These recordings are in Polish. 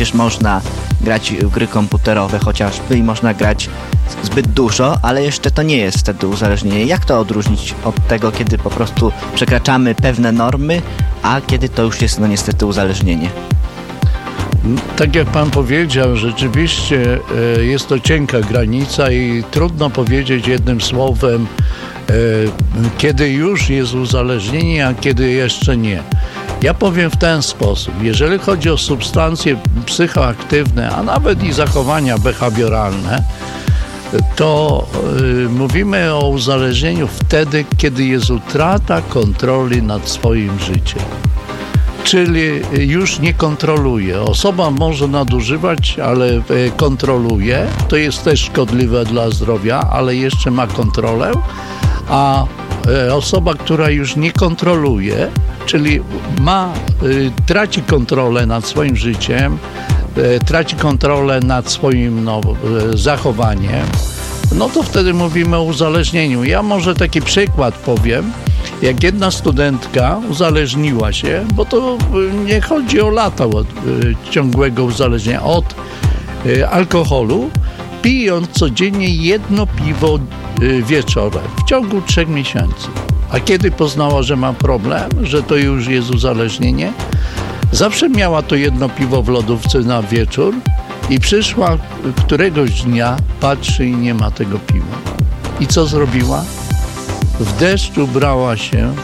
przecież można grać w gry komputerowe chociażby i można grać zbyt dużo, ale jeszcze to nie jest wtedy uzależnienie. Jak to odróżnić od tego, kiedy po prostu przekraczamy pewne normy, a kiedy to już jest niestety uzależnienie? Tak jak pan powiedział, rzeczywiście jest to cienka granica i trudno powiedzieć jednym słowem, kiedy już jest uzależnienie, a kiedy jeszcze nie. Ja powiem w ten sposób. Jeżeli chodzi o substancje psychoaktywne, a nawet i zachowania behawioralne, to mówimy o uzależnieniu wtedy, kiedy jest utrata kontroli nad swoim życiem. Czyli już nie kontroluje. Osoba może nadużywać, ale kontroluje. To jest też szkodliwe dla zdrowia, ale jeszcze ma kontrolę. A osoba, która już nie kontroluje, czyli traci kontrolę nad swoim życiem, traci kontrolę nad swoim zachowaniem, no to wtedy mówimy o uzależnieniu. Ja może taki przykład powiem. Jak jedna studentka uzależniła się, bo to nie chodzi o lata ciągłego uzależnienia, od alkoholu, pijąc codziennie 1 piwo wieczorem w ciągu 3 miesięcy. A kiedy poznała, że ma problem, że to już jest uzależnienie, zawsze miała to 1 piwo w lodówce na wieczór i przyszła któregoś dnia, patrzy i nie ma tego piwa. I co zrobiła? W deszczu brała się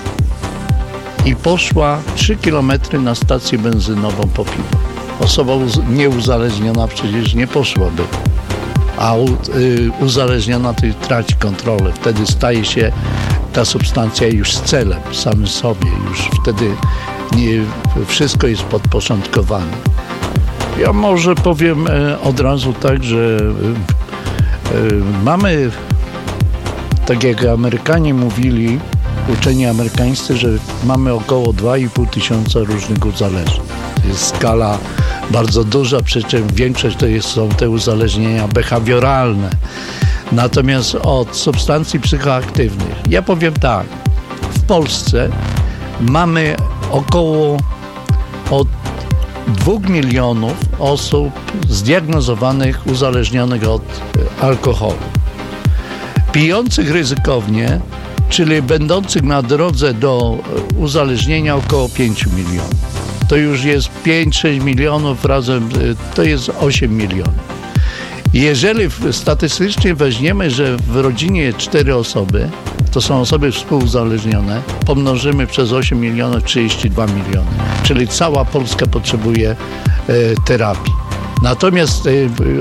i poszła 3 kilometry na stację benzynową po piwo. Osoba nieuzależniona przecież nie poszłaby, a uzależniona to traci kontrolę. Wtedy staje się ta substancja już celem samym sobie. Już wtedy wszystko jest podporządkowane. Ja może powiem od razu tak, że mamy, tak jak Amerykanie mówili, uczeni amerykańscy, że mamy około 2,5 tysiąca różnych uzależnień. To jest skala bardzo duża, przy czym większość to są te uzależnienia behawioralne. Natomiast od substancji psychoaktywnych, ja powiem tak, w Polsce mamy około od 2 milionów osób zdiagnozowanych, uzależnionych od alkoholu. Pijących ryzykownie, czyli będących na drodze do uzależnienia, około 5 milionów. To już jest 5-6 milionów razem, to jest 8 milionów. Jeżeli statystycznie weźmiemy, że w rodzinie 4 osoby, to są osoby współuzależnione, pomnożymy przez 8 milionów, 32 miliony. Czyli cała Polska potrzebuje terapii. Natomiast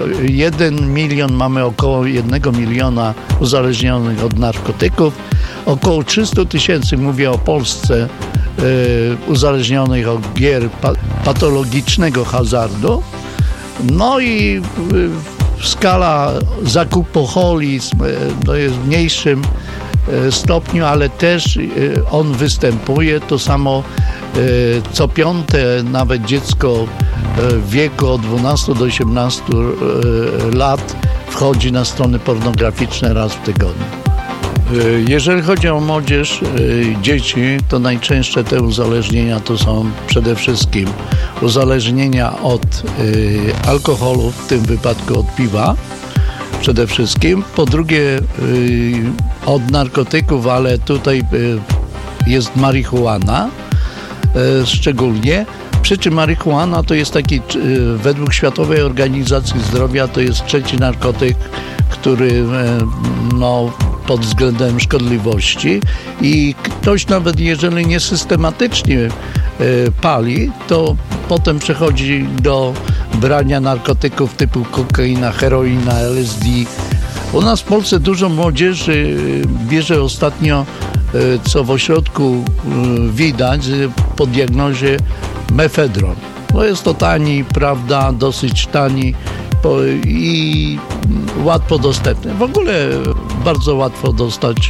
1 milion, mamy około 1 miliona uzależnionych od narkotyków, około 300 tysięcy, mówię o Polsce, uzależnionych od gier patologicznego hazardu. No i skala zakupoholizm to jest w mniejszym stopniu, ale też on występuje. To samo co 5. nawet dziecko w wieku od 12 do 18 lat wchodzi na strony pornograficzne raz w tygodniu. Jeżeli chodzi o młodzież, dzieci, to najczęstsze te uzależnienia to są przede wszystkim uzależnienia od alkoholu, w tym wypadku od piwa przede wszystkim. Po drugie od narkotyków, ale tutaj jest marihuana szczególnie. Przy czym marihuana to jest taki, według Światowej Organizacji Zdrowia, to jest 3. narkotyk, który pod względem szkodliwości i ktoś nawet jeżeli nie systematycznie pali, to potem przechodzi do brania narkotyków typu kokaina, heroina, LSD. U nas w Polsce dużo młodzieży bierze ostatnio, co w ośrodku widać, po diagnozie mefedron. No jest to tani, prawda, dosyć tani i łatwo dostępny. W ogóle bardzo łatwo dostać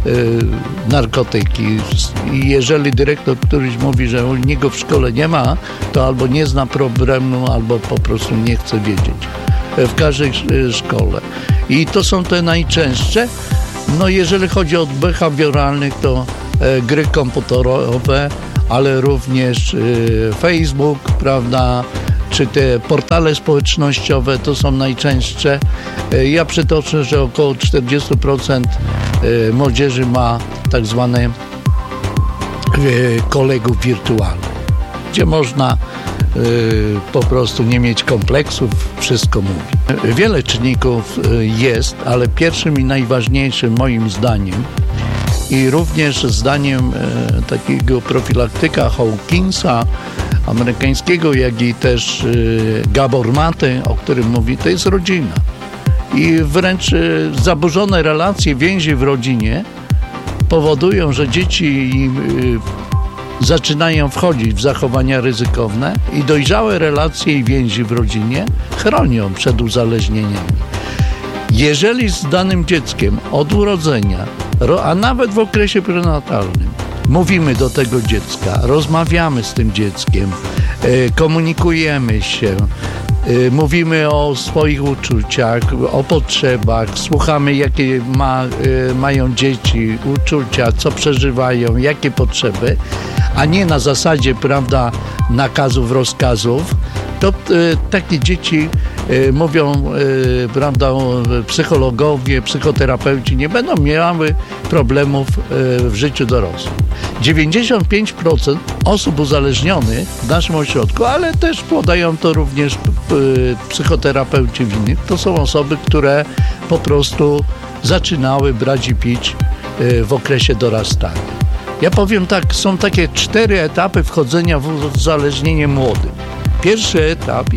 narkotyki. I jeżeli dyrektor któryś mówi, że u niego w szkole nie ma, to albo nie zna problemu, albo po prostu nie chce wiedzieć. W każdej szkole. I to są te najczęstsze. No jeżeli chodzi o behawioralnych, to gry komputerowe, ale również Facebook, prawda, czy te portale społecznościowe to są najczęstsze. Ja przytoczę, że około 40% młodzieży ma tak zwane kolegów wirtualnych, gdzie można po prostu nie mieć kompleksów, wszystko mówi. Wiele czynników jest, ale pierwszym i najważniejszym moim zdaniem i również zdaniem takiego profilaktyka Hawkinsa amerykańskiego, jak i też Gabor Maty, o którym mówi, to jest rodzina. I wręcz zaburzone relacje, więzi w rodzinie powodują, że dzieci zaczynają wchodzić w zachowania ryzykowne i dojrzałe relacje i więzi w rodzinie chronią przed uzależnieniami. Jeżeli z danym dzieckiem od urodzenia, a nawet w okresie prenatalnym, mówimy do tego dziecka, rozmawiamy z tym dzieckiem, komunikujemy się, mówimy o swoich uczuciach, o potrzebach, słuchamy, jakie mają dzieci, uczucia, co przeżywają, jakie potrzeby, a nie na zasadzie, prawda, nakazów, rozkazów, to takie dzieci mówią, prawda, psychologowie, psychoterapeuci nie będą miały problemów w życiu dorosłym. 95% osób uzależnionych w naszym ośrodku, ale też podają to również psychoterapeuci w innych, to są osoby, które po prostu zaczynały brać i pić w okresie dorastania. Ja powiem tak, są takie 4 etapy wchodzenia w uzależnienie młodym. Pierwszy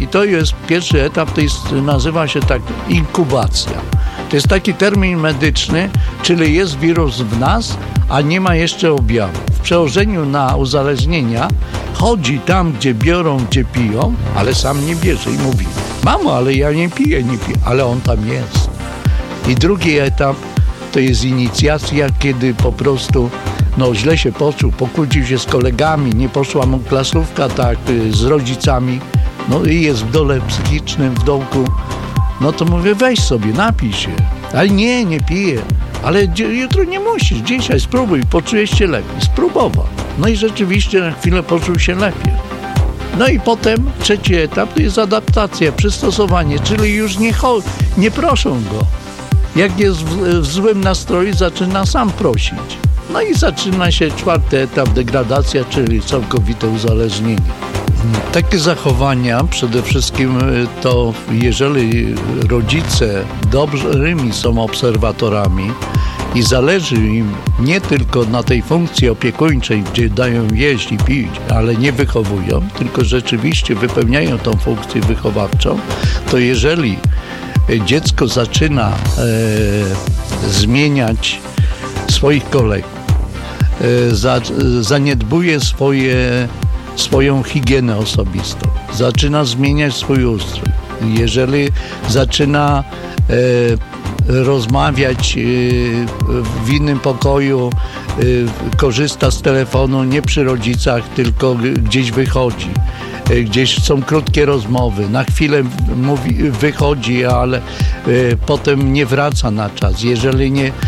etap to jest, nazywa się tak inkubacja. To jest taki termin medyczny, czyli jest wirus w nas, a nie ma jeszcze objawów. W przełożeniu na uzależnienia chodzi tam, gdzie biorą, gdzie piją, ale sam nie bierze i mówi: mamo, ale ja nie piję, ale on tam jest. I drugi etap to jest inicjacja, kiedy po prostu źle się poczuł, pokłócił się z kolegami, nie poszła mu klasówka tak z rodzicami, i jest w dole psychicznym, w dołku, to mówię: weź sobie, napij się. Ale nie piję. Ale jutro nie musisz, dzisiaj spróbuj, poczujesz się lepiej. Spróbował. I rzeczywiście na chwilę poczuł się lepiej. I potem trzeci etap to jest adaptacja, przystosowanie, czyli już nie proszą go. Jak jest w złym nastroju, zaczyna sam prosić. I zaczyna się 4. etap, degradacja, czyli całkowite uzależnienie. Takie zachowania przede wszystkim to, jeżeli rodzice dobrymi są obserwatorami i zależy im nie tylko na tej funkcji opiekuńczej, gdzie dają jeść i pić, ale nie wychowują, tylko rzeczywiście wypełniają tą funkcję wychowawczą, to jeżeli dziecko zaczyna zmieniać swoich kolegów, zaniedbuje swoją higienę osobistą, zaczyna zmieniać swój ustrój. Jeżeli zaczyna rozmawiać w innym pokoju, korzysta z telefonu nie przy rodzicach, tylko gdzieś wychodzi. Gdzieś są krótkie rozmowy, na chwilę wychodzi, ale potem nie wraca na czas. Jeżeli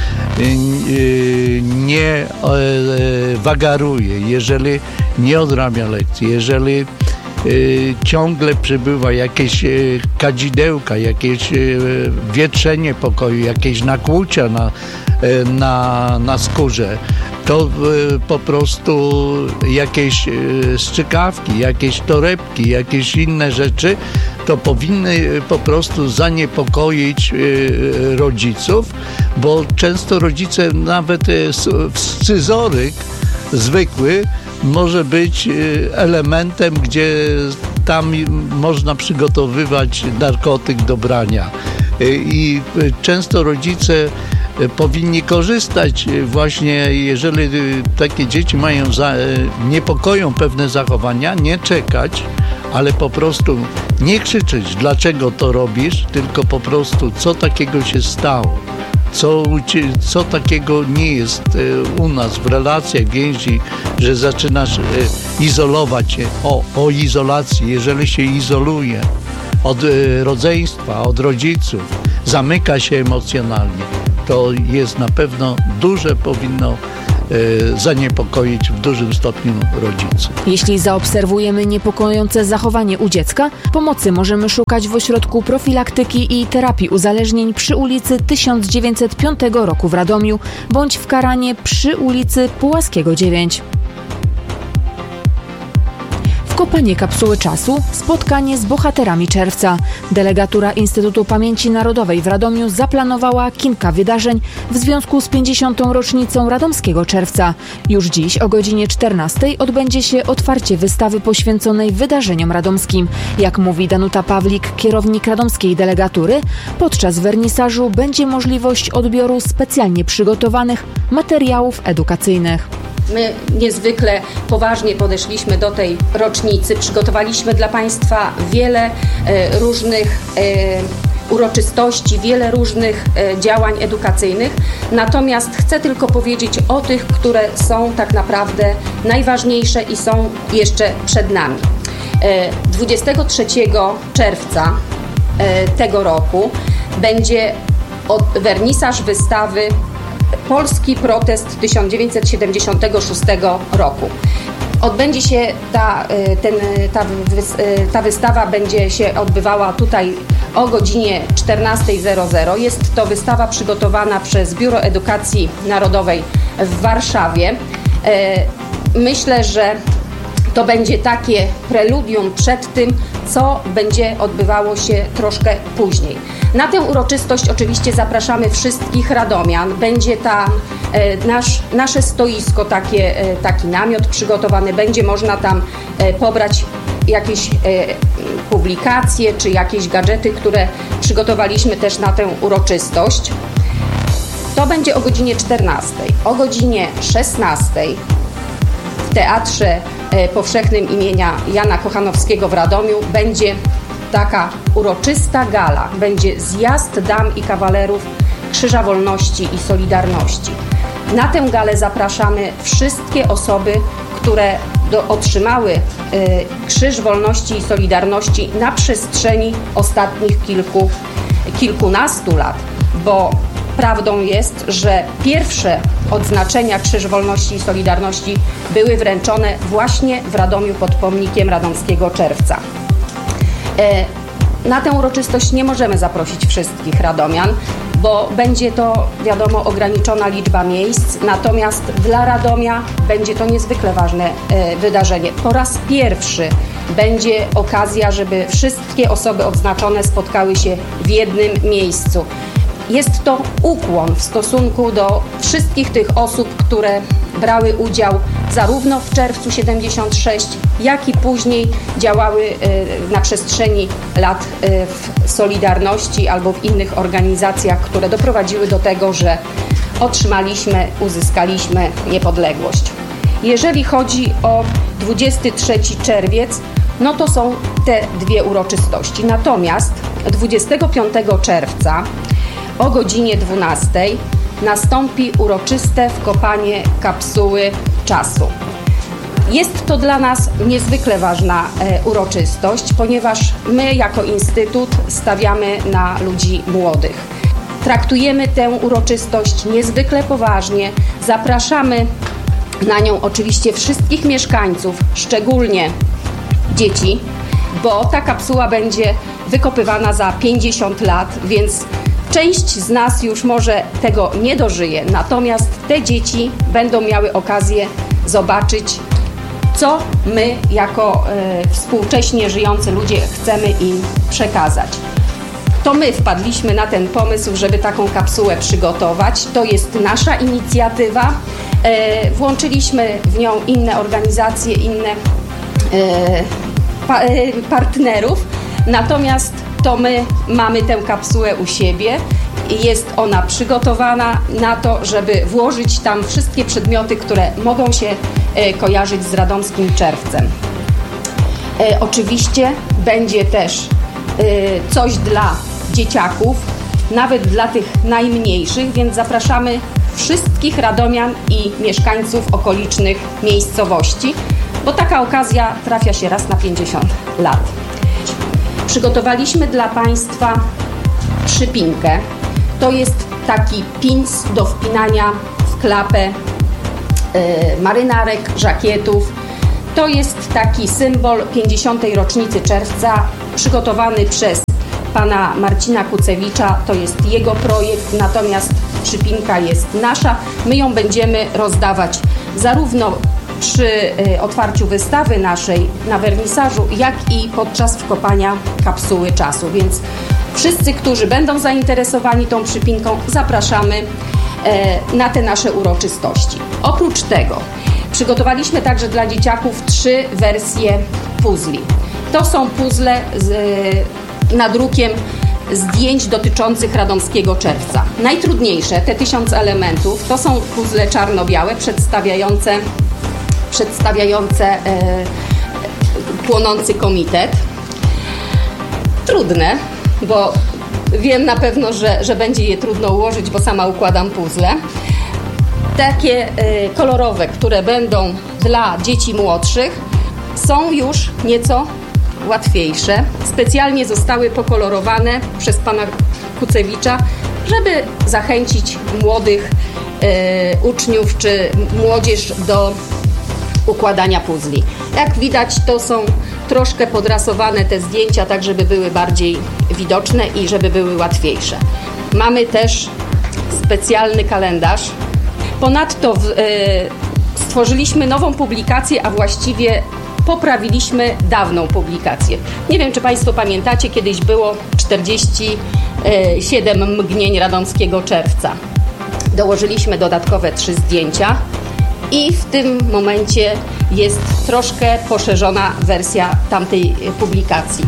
nie wagaruje, jeżeli nie odrabia lekcji, jeżeli ciągle przybywa jakieś kadzidełka, jakieś wietrzenie pokoju, jakieś nakłucia na skórze, to po prostu jakieś strzykawki, jakieś torebki, jakieś inne rzeczy, to powinny po prostu zaniepokoić rodziców, bo często rodzice nawet scyzoryk zwykły może być elementem, gdzie tam można przygotowywać narkotyk do brania. I często rodzice powinni korzystać właśnie, jeżeli takie dzieci niepokoją pewne zachowania, nie czekać, ale po prostu nie krzyczeć, dlaczego to robisz, tylko po prostu co takiego się stało. Co takiego nie jest u nas w relacjach, więzi, że zaczynasz izolować się. O izolacji, jeżeli się izoluje od rodzeństwa, od rodziców, zamyka się emocjonalnie, to jest na pewno powinno zaniepokoić w dużym stopniu rodziców. Jeśli zaobserwujemy niepokojące zachowanie u dziecka, pomocy możemy szukać w Ośrodku Profilaktyki i Terapii Uzależnień przy ulicy 1905 roku w Radomiu bądź w Karanie przy ulicy Pułaskiego 9. Kopanie kapsuły czasu, spotkanie z bohaterami czerwca. Delegatura Instytutu Pamięci Narodowej w Radomiu zaplanowała kilka wydarzeń w związku z 50. rocznicą Radomskiego Czerwca. Już dziś o godzinie 14 odbędzie się otwarcie wystawy poświęconej wydarzeniom radomskim. Jak mówi Danuta Pawlik, kierownik radomskiej delegatury, podczas wernisażu będzie możliwość odbioru specjalnie przygotowanych materiałów edukacyjnych. My niezwykle poważnie podeszliśmy do tej rocznicy. Przygotowaliśmy dla Państwa wiele różnych uroczystości, wiele różnych działań edukacyjnych. Natomiast chcę tylko powiedzieć o tych, które są tak naprawdę najważniejsze i są jeszcze przed nami. 23 czerwca tego roku będzie wernisaż wystawy Polski protest 1976 roku. Odbędzie się ta wystawa będzie się odbywała tutaj o godzinie 14:00. Jest to wystawa przygotowana przez Biuro Edukacji Narodowej w Warszawie. Myślę, że to będzie takie preludium przed tym, co będzie odbywało się troszkę później. Na tę uroczystość oczywiście zapraszamy wszystkich radomian. Będzie tam nasze stoisko, taki namiot przygotowany. Będzie można tam pobrać jakieś publikacje czy jakieś gadżety, które przygotowaliśmy też na tę uroczystość. To będzie o godzinie 14:00. O godzinie 16:00 w Teatrze Powszechnym imienia Jana Kochanowskiego w Radomiu będzie taka uroczysta gala. Będzie zjazd dam i kawalerów Krzyża Wolności i Solidarności. Na tę galę zapraszamy wszystkie osoby, które otrzymały Krzyż Wolności i Solidarności na przestrzeni ostatnich kilkunastu lat, bo prawdą jest, że pierwsze odznaczenia Krzyż Wolności i Solidarności były wręczone właśnie w Radomiu pod pomnikiem Radomskiego Czerwca. Na tę uroczystość nie możemy zaprosić wszystkich radomian, bo będzie to, wiadomo, ograniczona liczba miejsc, natomiast dla Radomia będzie to niezwykle ważne wydarzenie. Po raz pierwszy będzie okazja, żeby wszystkie osoby odznaczone spotkały się w jednym miejscu. Jest to ukłon w stosunku do wszystkich tych osób, które brały udział zarówno w czerwcu 76, jak i później działały na przestrzeni lat w Solidarności albo w innych organizacjach, które doprowadziły do tego, że uzyskaliśmy niepodległość. Jeżeli chodzi o 23 czerwiec, no to są te dwie uroczystości. Natomiast 25 czerwca o godzinie 12:00 nastąpi uroczyste wkopanie kapsuły czasu. Jest to dla nas niezwykle ważna uroczystość, ponieważ my jako Instytut stawiamy na ludzi młodych. Traktujemy tę uroczystość niezwykle poważnie. Zapraszamy na nią oczywiście wszystkich mieszkańców, szczególnie dzieci, bo ta kapsuła będzie wykopywana za 50 lat, więc część z nas już może tego nie dożyje, natomiast te dzieci będą miały okazję zobaczyć, co my jako współcześnie żyjący ludzie chcemy im przekazać. To my wpadliśmy na ten pomysł, żeby taką kapsułę przygotować. To jest nasza inicjatywa. Włączyliśmy w nią inne organizacje, inne partnerów, natomiast to my mamy tę kapsułę u siebie i jest ona przygotowana na to, żeby włożyć tam wszystkie przedmioty, które mogą się kojarzyć z Radomskim Czerwcem. Oczywiście będzie też coś dla dzieciaków, nawet dla tych najmniejszych, więc zapraszamy wszystkich radomian i mieszkańców okolicznych miejscowości, bo taka okazja trafia się raz na 50 lat. Przygotowaliśmy dla Państwa przypinkę. To jest taki pins do wpinania w klapę marynarek, żakietów. To jest taki symbol 50. rocznicy czerwca, przygotowany przez pana Marcina Kucewicza. To jest jego projekt, natomiast przypinka jest nasza. My ją będziemy rozdawać zarówno przy otwarciu wystawy naszej na wernisażu, jak i podczas wkopania kapsuły czasu. Więc wszyscy, którzy będą zainteresowani tą przypinką, zapraszamy na te nasze uroczystości. Oprócz tego przygotowaliśmy także dla dzieciaków 3 wersje puzli. To są puzzle nadrukiem zdjęć dotyczących radomskiego czerwca. Najtrudniejsze, te 1000 elementów, to są puzzle czarno-białe przedstawiające płonący komitet. Trudne, bo wiem na pewno, że będzie je trudno ułożyć, bo sama układam puzzle. Takie kolorowe, które będą dla dzieci młodszych, są już nieco łatwiejsze. Specjalnie zostały pokolorowane przez pana Kucewicza, żeby zachęcić młodych uczniów czy młodzież do układania puzli. Jak widać, to są troszkę podrasowane te zdjęcia, tak żeby były bardziej widoczne i żeby były łatwiejsze. Mamy też specjalny kalendarz. Ponadto stworzyliśmy nową publikację, a właściwie poprawiliśmy dawną publikację. Nie wiem, czy państwo pamiętacie, kiedyś było 47 mgnień radomskiego czerwca. Dołożyliśmy dodatkowe 3 zdjęcia i w tym momencie jest troszkę poszerzona wersja tamtej publikacji.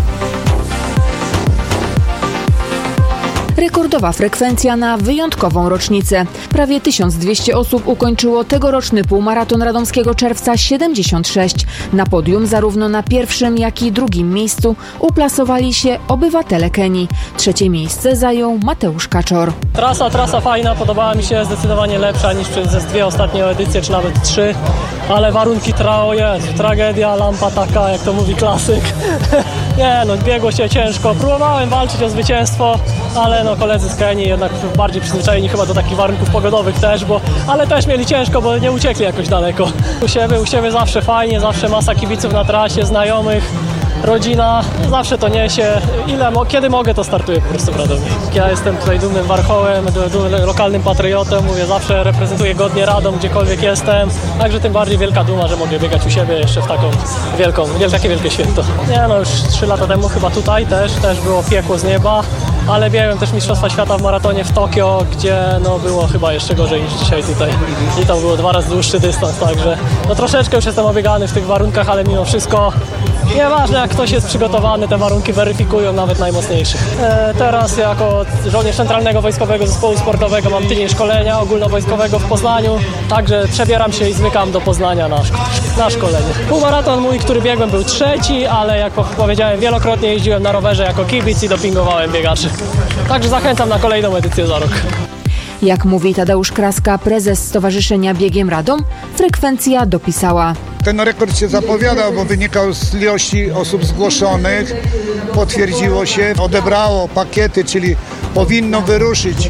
Rekordowa frekwencja na wyjątkową rocznicę. Prawie 1200 osób ukończyło tegoroczny półmaraton radomskiego czerwca 76. Na podium zarówno na pierwszym, jak i drugim miejscu uplasowali się obywatele Kenii. 3. miejsce zajął Mateusz Kaczor. Trasa fajna, podobała mi się, zdecydowanie lepsza niż przez 2 ostatnie edycje, czy nawet 3. Ale warunki tragedia, lampa taka, jak to mówi klasyk. Nie no, biegło się ciężko. Próbowałem walczyć o zwycięstwo, ale no koledzy z Kenii jednak bardziej przyzwyczajeni chyba do takich warunków pogodowych też, ale też mieli ciężko, bo nie uciekli jakoś daleko. U siebie zawsze fajnie, zawsze masa kibiców na trasie, znajomych, rodzina, zawsze to niesie. Kiedy mogę, to startuję po prostu w Radomiu. Ja jestem tutaj dumnym warchołem, lokalnym patriotą, mówię, zawsze reprezentuję godnie Radom, gdziekolwiek jestem, także tym bardziej wielka duma, że mogę biegać u siebie jeszcze w takie wielkie święto. Nie no, już 3 lata temu chyba tutaj też było piekło z nieba, ale biegłem też Mistrzostwa Świata w maratonie w Tokio, gdzie no było chyba jeszcze gorzej niż dzisiaj tutaj. I to było 2 razy dłuższy dystans, także no troszeczkę już jestem obiegany w tych warunkach, ale mimo wszystko nieważne jak ktoś jest przygotowany, te warunki weryfikują nawet najmocniejszych. Teraz jako żołnierz Centralnego Wojskowego Zespołu Sportowego mam tydzień szkolenia ogólnowojskowego w Poznaniu, także przebieram się i zmykam do Poznania na szkolenie. Półmaraton mój, który biegłem, był 3, ale jak powiedziałem, wielokrotnie jeździłem na rowerze jako kibic i dopingowałem biegaczy. Także zachęcam na kolejną edycję za rok. Jak mówi Tadeusz Kraska, prezes Stowarzyszenia Biegiem Radom, frekwencja dopisała. Ten rekord się zapowiadał, bo wynikał z ilości osób zgłoszonych. Potwierdziło się, odebrało pakiety, czyli powinno wyruszyć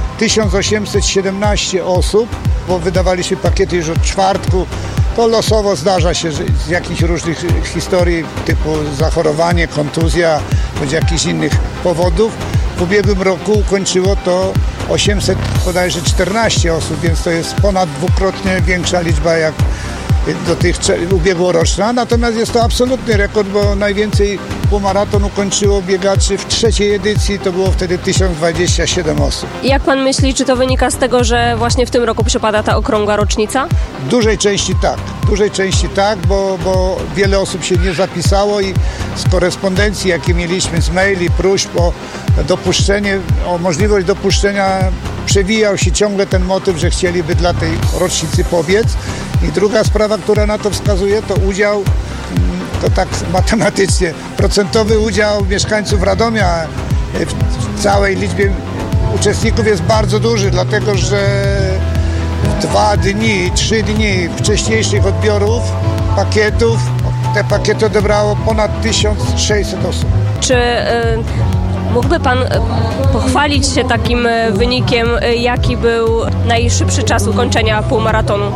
1817 osób, bo wydawaliśmy pakiety już od czwartku. To losowo zdarza się, że z jakichś różnych historii typu zachorowanie, kontuzja, bądź jakichś innych powodów. W ubiegłym roku ukończyło to 814 osób, więc to jest ponad 2-krotnie większa liczba jak ubiegłoroczna. Natomiast jest to absolutny rekord, bo najwięcej półmaraton ukończyło biegaczy w 3. edycji, to było wtedy 1027 osób. Jak pan myśli, czy to wynika z tego, że właśnie w tym roku przypada ta okrągła rocznica? W dużej części tak, bo wiele osób się nie zapisało i z korespondencji, jakie mieliśmy, z maili, próśb o możliwość dopuszczenia, przewijał się ciągle ten motyw, że chcieliby dla tej rocznicy pobiec. I druga sprawa, która na to wskazuje, to udział, to tak matematycznie, procentowy udział mieszkańców Radomia w całej liczbie uczestników jest bardzo duży, dlatego że 2 dni, 3 dni wcześniejszych odbiorów pakietów, te pakiety odebrało ponad 1600 osób. Czy mógłby pan pochwalić się takim wynikiem, jaki był najszybszy czas ukończenia półmaratonu?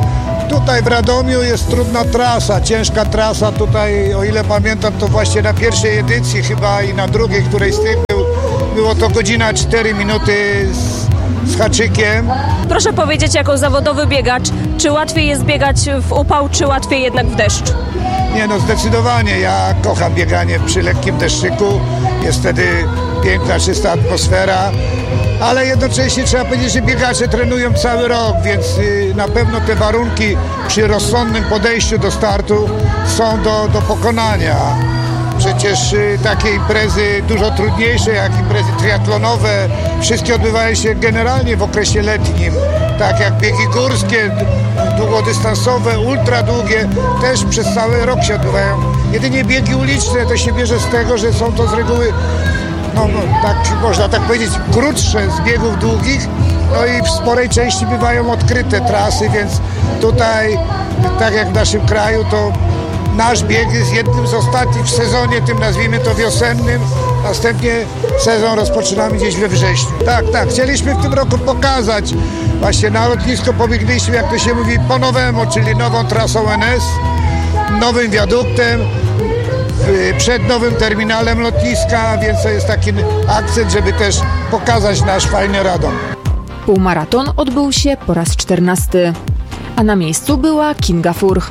Tutaj w Radomiu jest trudna trasa, ciężka trasa. Tutaj, o ile pamiętam, to właśnie na pierwszej edycji chyba i na drugiej, której z tych było to godzina 4 minuty z haczykiem. Proszę powiedzieć, jako zawodowy biegacz, czy łatwiej jest biegać w upał, czy łatwiej jednak w deszcz? Nie no, zdecydowanie. Ja kocham bieganie przy lekkim deszczyku. Jest wtedy piękna, czysta atmosfera. Ale jednocześnie trzeba powiedzieć, że biegacze trenują cały rok, więc na pewno te warunki przy rozsądnym podejściu do startu są do pokonania. Przecież takie imprezy dużo trudniejsze jak imprezy triatlonowe, wszystkie odbywają się generalnie w okresie letnim. Tak jak biegi górskie, długodystansowe, ultradługie, też przez cały rok się odbywają. Jedynie biegi uliczne to się bierze z tego, że są to z reguły, tak można tak powiedzieć, krótsze z biegów długich, no i w sporej części bywają odkryte trasy, więc tutaj, tak jak w naszym kraju, to nasz bieg jest jednym z ostatnich w sezonie, tym nazwijmy to wiosennym. Następnie sezon rozpoczynamy gdzieś we wrześniu. Tak, chcieliśmy w tym roku pokazać. Właśnie na lotnisko pobiegliśmy, jak to się mówi, po nowemu, czyli nową trasą NS, nowym wiaduktem, przed nowym terminalem lotniska, więc to jest taki akcent, żeby też pokazać nasz fajny Radom. Półmaraton odbył się po raz 14, a na miejscu była Kinga Furch.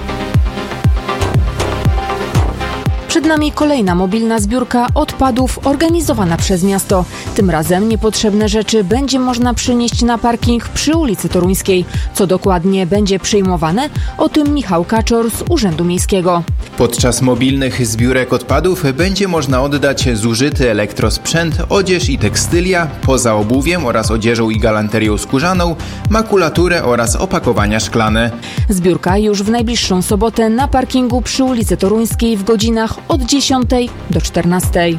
Przed nami kolejna mobilna zbiórka odpadów organizowana przez miasto. Tym razem niepotrzebne rzeczy będzie można przynieść na parking przy ulicy Toruńskiej. Co dokładnie będzie przyjmowane? O tym Michał Kaczor z Urzędu Miejskiego. Podczas mobilnych zbiórek odpadów będzie można oddać zużyty elektrosprzęt, odzież i tekstylia, poza obuwiem oraz odzieżą i galanterią skórzaną, makulaturę oraz opakowania szklane. Zbiórka już w najbliższą sobotę na parkingu przy ulicy Toruńskiej w godzinach od 10 do 14.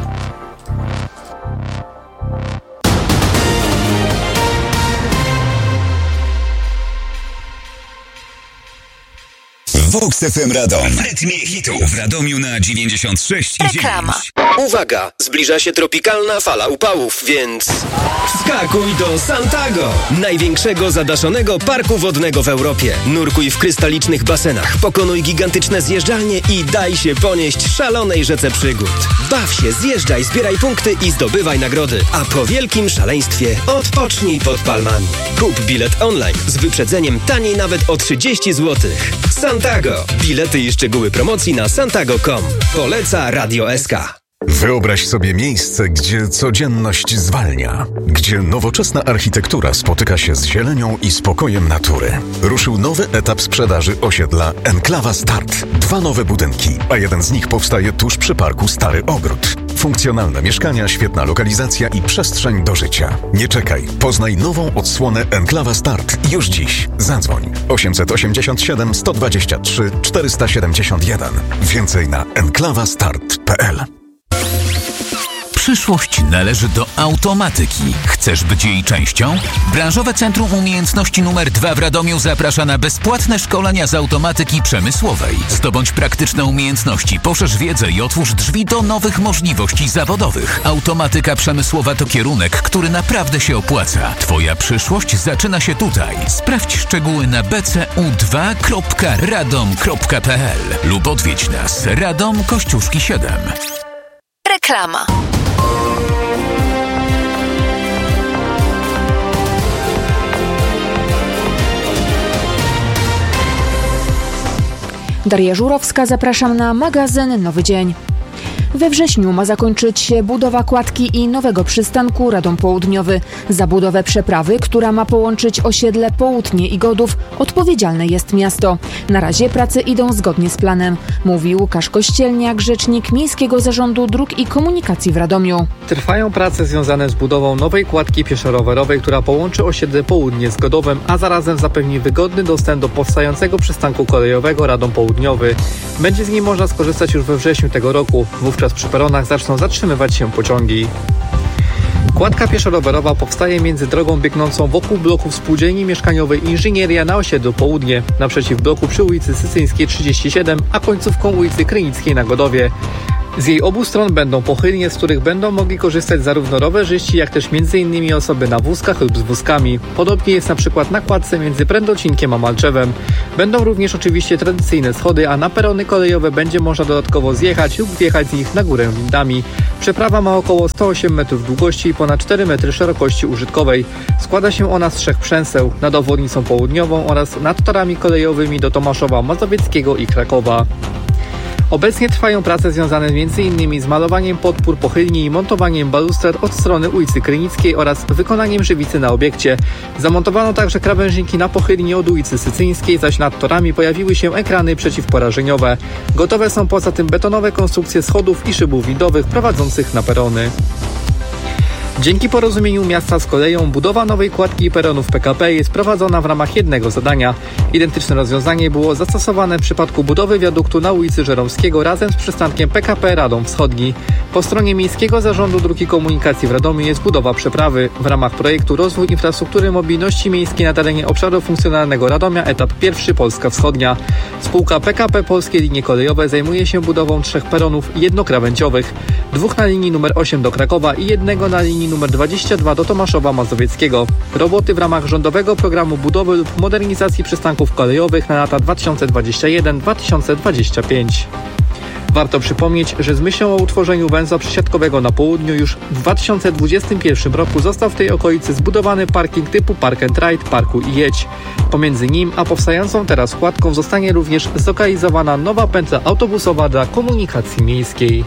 Vox FM Radom. W rytmie hitów. W Radomiu na 96,9. Reklama. Uwaga! Zbliża się tropikalna fala upałów, więc wskakuj do Santago! Największego zadaszonego parku wodnego w Europie. Nurkuj w krystalicznych basenach, pokonuj gigantyczne zjeżdżalnie i daj się ponieść szalonej rzece przygód. Baw się, zjeżdżaj, zbieraj punkty i zdobywaj nagrody. A po wielkim szaleństwie odpocznij pod palmami. Kup bilet online z wyprzedzeniem taniej nawet o 30 zł. Santago. Bilety i szczegóły promocji na santago.com. Poleca Radio SK. Wyobraź sobie miejsce, gdzie codzienność zwalnia, gdzie nowoczesna architektura spotyka się z zielenią i spokojem natury. Ruszył nowy etap sprzedaży osiedla Enklawa Start. 2 nowe budynki, a jeden z nich powstaje tuż przy parku Stary Ogród. Funkcjonalne mieszkania, świetna lokalizacja i przestrzeń do życia. Nie czekaj, poznaj nową odsłonę Enklawa Start już dziś. Zadzwoń 887 123 471. Więcej na enklawastart.pl. Przyszłość należy do automatyki. Chcesz być jej częścią? Branżowe Centrum Umiejętności nr 2 w Radomiu zaprasza na bezpłatne szkolenia z automatyki przemysłowej. Zdobądź praktyczne umiejętności, poszerz wiedzę i otwórz drzwi do nowych możliwości zawodowych. Automatyka przemysłowa to kierunek, który naprawdę się opłaca. Twoja przyszłość zaczyna się tutaj. Sprawdź szczegóły na bcu2.radom.pl lub odwiedź nas. Radom Kościuszki 7. Reklama. Daria Żurowska, zapraszam na magazyn Nowy Dzień. We wrześniu ma zakończyć się budowa kładki i nowego przystanku Radom Południowy. Za budowę przeprawy, która ma połączyć osiedle Południe i Godów, odpowiedzialne jest miasto. Na razie prace idą zgodnie z planem, mówi Łukasz Kościelniak, rzecznik Miejskiego Zarządu Dróg i Komunikacji w Radomiu. Trwają prace związane z budową nowej kładki pieszo-rowerowej, która połączy osiedle Południe z Godowem, a zarazem zapewni wygodny dostęp do powstającego przystanku kolejowego Radom Południowy. Będzie z niej można skorzystać już we wrześniu tego roku. Wówczas przy peronach zaczną zatrzymywać się pociągi. Kładka pieszo-rowerowa powstaje między drogą biegnącą wokół bloku spółdzielni mieszkaniowej Inżynieria na osiedlu Południe, naprzeciw bloku przy ulicy Sycyńskiej 37, a końcówką ulicy Krynickiej na Godowie. Z jej obu stron będą pochylnie, z których będą mogli korzystać zarówno rowerzyści, jak też m.in. osoby na wózkach lub z wózkami. Podobnie jest na przykład na kładce między Prędocinkiem a Malczewem. Będą również oczywiście tradycyjne schody, a na perony kolejowe będzie można dodatkowo zjechać lub wjechać z nich na górę windami. Przeprawa ma około 108 metrów długości i ponad 4 metry szerokości użytkowej. Składa się ona z 3 przęseł, nad obwodnicą południową oraz nad torami kolejowymi do Tomaszowa Mazowieckiego i Krakowa. Obecnie trwają prace związane m.in. z malowaniem podpór pochylni i montowaniem balustrad od strony ulicy Krynickiej oraz wykonaniem żywicy na obiekcie. Zamontowano także krawężniki na pochylni od ulicy Sycyńskiej, zaś nad torami pojawiły się ekrany przeciwporażeniowe. Gotowe są poza tym betonowe konstrukcje schodów i szybów widowych prowadzących na perony. Dzięki porozumieniu miasta z koleją budowa nowej kładki peronów PKP jest prowadzona w ramach jednego zadania. Identyczne rozwiązanie było zastosowane w przypadku budowy wiaduktu na ulicy Żeromskiego razem z przystankiem PKP Radom Wschodni. Po stronie Miejskiego Zarządu Dróg i Komunikacji w Radomiu jest budowa przeprawy. W ramach projektu Rozwój Infrastruktury Mobilności Miejskiej na terenie obszaru funkcjonalnego Radomia etap 1 Polska Wschodnia. Spółka PKP Polskie Linie Kolejowe zajmuje się budową 3 peronów jednokrawędziowych, 2 na linii nr 8 do Krakowa i 1 na linii nr 22 do Tomaszowa Mazowieckiego. Roboty w ramach rządowego programu budowy lub modernizacji przystanków kolejowych na lata 2021-2025. Warto przypomnieć, że z myślą o utworzeniu węzła przesiadkowego na południu już w 2021 roku został w tej okolicy zbudowany parking typu Park and Ride, Parkuj i jedź. Pomiędzy nim a powstającą teraz kładką zostanie również zlokalizowana nowa pętla autobusowa dla komunikacji miejskiej.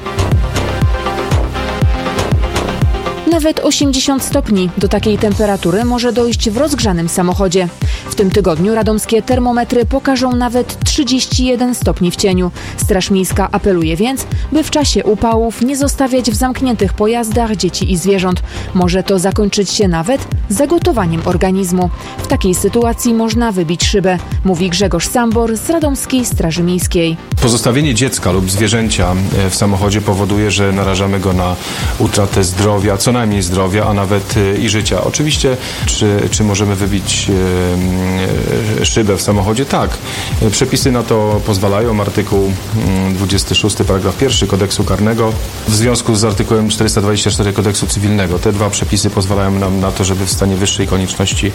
Nawet 80 stopni. Do takiej temperatury może dojść w rozgrzanym samochodzie. W tym tygodniu radomskie termometry pokażą nawet 31 stopni w cieniu. Straż Miejska apeluje więc, by w czasie upałów nie zostawiać w zamkniętych pojazdach dzieci i zwierząt. Może to zakończyć się nawet zagotowaniem organizmu. W takiej sytuacji można wybić szybę, mówi Grzegorz Sambor z Radomskiej Straży Miejskiej. Pozostawienie dziecka lub zwierzęcia w samochodzie powoduje, że narażamy go na utratę zdrowia, co najmniej zdrowia, a nawet i życia. Oczywiście, czy możemy wybić szybę w samochodzie? Tak. Przepisy na to pozwalają. Artykuł 26, paragraf 1 Kodeksu Karnego w związku z artykułem 424 Kodeksu Cywilnego. Te 2 przepisy pozwalają nam na to, żeby w stanie wyższej konieczności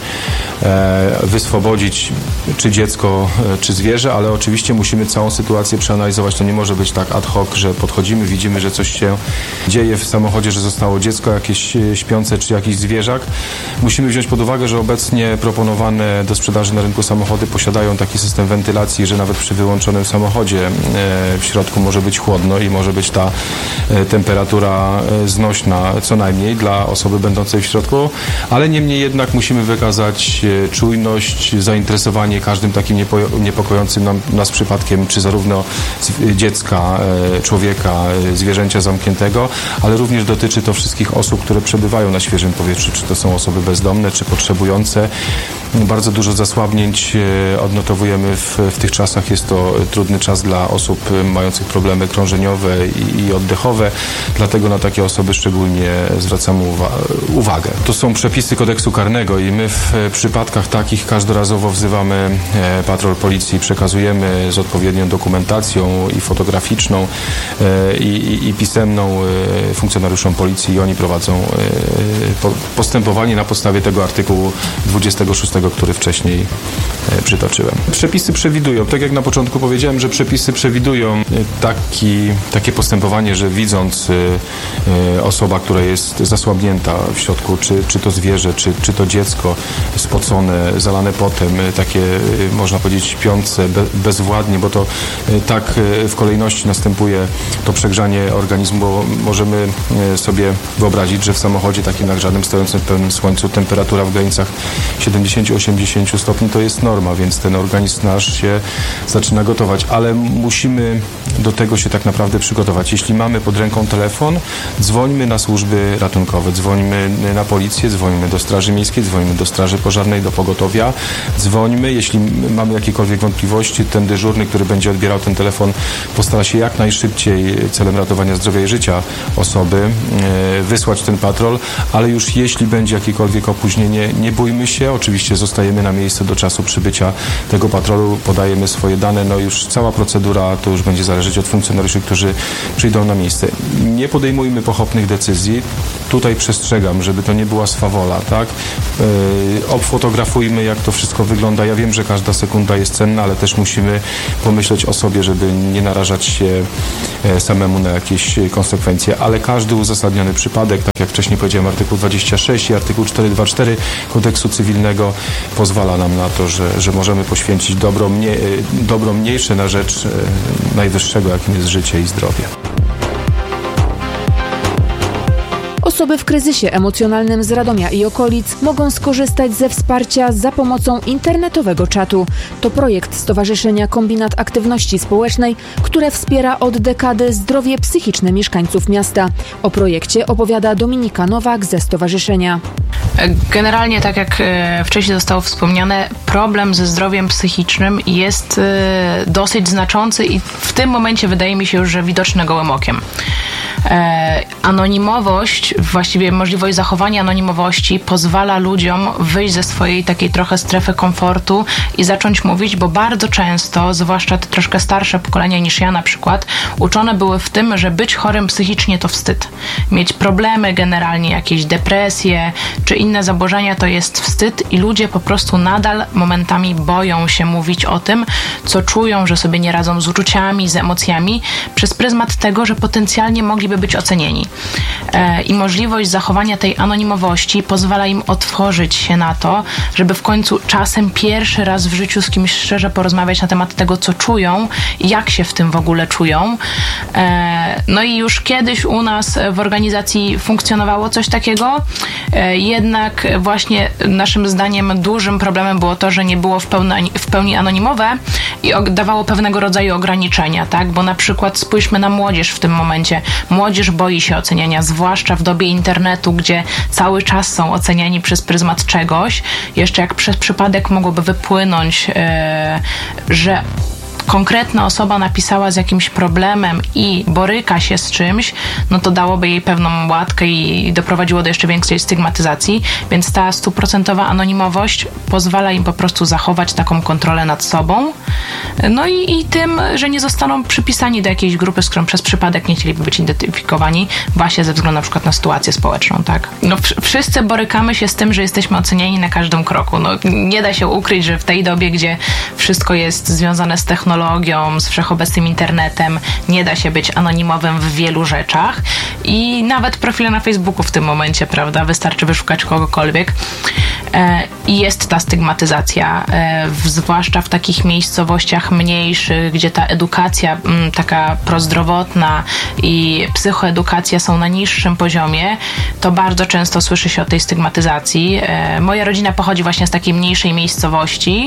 wyswobodzić czy dziecko, czy zwierzę, ale oczywiście musimy całą sytuację przeanalizować. To nie może być tak ad hoc, że podchodzimy, widzimy, że coś się dzieje w samochodzie, że zostało dziecko jakieś śpiące, czy jakiś zwierzak. Musimy wziąć pod uwagę, że obecnie proponowane do sprzedaży na rynku samochody posiadają taki system wentylacji, że nawet przy wyłączonym samochodzie w środku może być chłodno i może być ta temperatura znośna co najmniej dla osoby będącej w środku, ale niemniej jednak musimy wykazać czujność, zainteresowanie każdym takim niepokojącym nas przypadkiem, czy zarówno dziecka, człowieka, zwierzęcia zamkniętego, ale również dotyczy to wszystkich osób, które przebywają na świeżym powietrzu, czy to są osoby bezdomne, czy potrzebujące. Bardzo dużo zasłabnięć odnotowujemy w tych czasach. Jest to trudny czas dla osób mających problemy krążeniowe i oddechowe, dlatego na takie osoby szczególnie zwracamy uwagę. To są przepisy Kodeksu Karnego i my w przypadkach takich każdorazowo wzywamy patrol policji, przekazujemy z odpowiednią dokumentacją i fotograficzną i pisemną funkcjonariuszom policji i oni prowadzą postępowanie na podstawie tego artykułu 26, który wcześniej przytoczyłem. Przepisy przewidują, tak jak na początku powiedziałem, że przepisy przewidują takie postępowanie, że widząc osoba, która jest zasłabnięta w środku, czy to zwierzę, czy to dziecko spocone, zalane potem, takie można powiedzieć śpiące bezwładnie, bo to tak w kolejności następuje to przegrzanie organizmu, bo możemy sobie wyobrazić, że w samochodzie takim nagrzanym, stojącym w pełnym słońcu, temperatura w granicach 70-80 stopni to jest norma, więc ten organizm nasz się zaczyna gotować, ale musimy do tego się tak naprawdę przygotować. Jeśli mamy pod ręką telefon, dzwońmy na służby ratunkowe, dzwońmy na policję, dzwońmy do Straży Miejskiej, dzwońmy do Straży Pożarnej, do pogotowia, dzwońmy, jeśli mamy jakiekolwiek wątpliwości, ten dyżurny, który będzie odbierał ten telefon, postara się jak najszybciej celem ratowania zdrowia i życia osoby wysłać ten patrol, ale już jeśli będzie jakiekolwiek opóźnienie, nie bójmy się, oczywiście zostajemy na miejscu do czasu przybycia tego patrolu, podajemy swoje dane, no już cała procedura to już będzie zależeć od funkcjonariuszy, którzy przyjdą na miejsce. Nie podejmujmy pochopnych decyzji. Tutaj przestrzegam, żeby to nie była swawola, tak? Obfotografujmy, jak to wszystko wygląda. Ja wiem, że każda sekunda jest cenna, ale też musimy pomyśleć o sobie, żeby nie narażać się samemu na jakieś konsekwencje, ale każdy uzasadniony przypadek, tak jak wcześniej powiedziałem, artykuł 26 i artykuł 424 Kodeksu Cywilnego pozwala nam na to, że możemy poświęcić dobro mniejsze na rzecz najwyższego, jakim jest życie i zdrowie. Osoby w kryzysie emocjonalnym z Radomia i okolic mogą skorzystać ze wsparcia za pomocą internetowego czatu. To projekt Stowarzyszenia Kombinat Aktywności Społecznej, które wspiera od dekady zdrowie psychiczne mieszkańców miasta. O projekcie opowiada Dominika Nowak ze stowarzyszenia. Generalnie, tak jak wcześniej zostało wspomniane, problem ze zdrowiem psychicznym jest dosyć znaczący i w tym momencie wydaje mi się już, że widoczny gołym okiem. Anonimowość, właściwie możliwość zachowania anonimowości pozwala ludziom wyjść ze swojej takiej trochę strefy komfortu i zacząć mówić, bo bardzo często, zwłaszcza te troszkę starsze pokolenia niż ja na przykład, uczone były w tym, że być chorym psychicznie to wstyd. Mieć problemy generalnie, jakieś depresje czy inne zaburzenia to jest wstyd i ludzie po prostu nadal momentami boją się mówić o tym, co czują, że sobie nie radzą z uczuciami, z emocjami, przez pryzmat tego, że potencjalnie mogliby być ocenieni. I możliwość zachowania tej anonimowości pozwala im otworzyć się na to, żeby w końcu czasem pierwszy raz w życiu z kimś szczerze porozmawiać na temat tego, co czują, jak się w tym w ogóle czują. No i już kiedyś u nas w organizacji funkcjonowało coś takiego, jednak właśnie naszym zdaniem dużym problemem było to, że nie było w pełni anonimowe i dawało pewnego rodzaju ograniczenia, tak? Bo na przykład spójrzmy na młodzież w tym momencie. Młodzież boi się oceniania, zwłaszcza w dobie internetu, gdzie cały czas są oceniani przez pryzmat czegoś. Jeszcze jak przez przypadek mogłoby wypłynąć, że konkretna osoba napisała z jakimś problemem i boryka się z czymś, no to dałoby jej pewną łatkę i doprowadziło do jeszcze większej stygmatyzacji, więc ta 100% anonimowość pozwala im po prostu zachować taką kontrolę nad sobą, no i tym, że nie zostaną przypisani do jakiejś grupy, z którą przez przypadek nie chcieliby być identyfikowani właśnie ze względu na przykład na sytuację społeczną, tak? No wszyscy borykamy się z tym, że jesteśmy oceniani na każdym kroku. No nie da się ukryć, że w tej dobie, gdzie wszystko jest związane z technologią, z wszechobecnym internetem, nie da się być anonimowym w wielu rzeczach i nawet profile na Facebooku w tym momencie, prawda, wystarczy wyszukać kogokolwiek i jest ta stygmatyzacja, zwłaszcza w takich miejscowościach mniejszych, gdzie ta edukacja taka prozdrowotna i psychoedukacja są na niższym poziomie, to bardzo często słyszy się o tej stygmatyzacji. Moja rodzina pochodzi właśnie z takiej mniejszej miejscowości